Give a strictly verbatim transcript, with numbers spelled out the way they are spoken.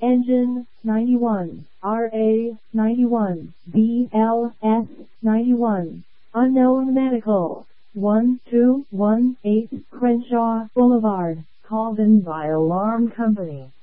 Engine, ninety-one. R A, ninety-one. B L S, ninety-one. Unknown Medical, one two one eight Crenshaw Boulevard, Malden by Alarm Company.